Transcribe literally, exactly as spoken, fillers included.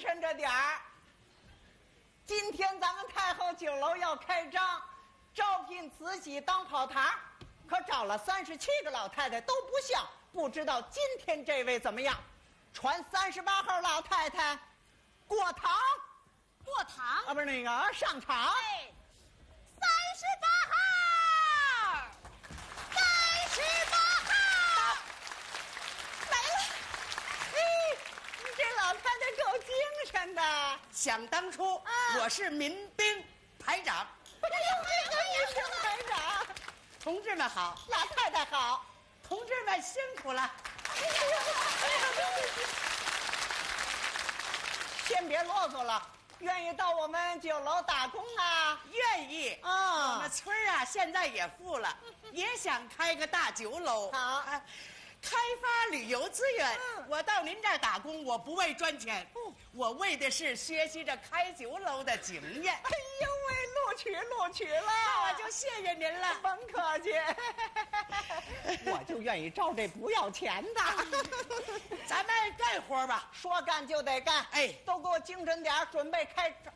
神着点儿。今天咱们太后酒楼要开张，招聘慈禧当跑堂，可找了三十七个老太太都不像，不知道今天这位怎么样？传三十八号老太太过堂， 过堂啊，不是那个上场。 哎，三十八号，三十八号， 来了。嘿，你这老太太够精神的。 想当初， 啊我是民兵排长。 哎呦，这个也是排长。 同志们好， 老太太好。 同志们辛苦了。 哎呀，哎呀，对不起。先别啰嗦了，愿意到我们酒楼打工啊？ 愿意啊我们村儿啊，现在也富了，也想开个大酒楼。 好啊开发旅游资源。 嗯我到您这儿打工，我不为赚钱， 嗯我为的是学习着开酒楼的经验。 哎呦喂，录取录取了， 那我就谢谢您了。 甭客气。我就愿意招这不要钱的。 咱们干活吧。 说干就得干， 哎都给我精神点儿，准备开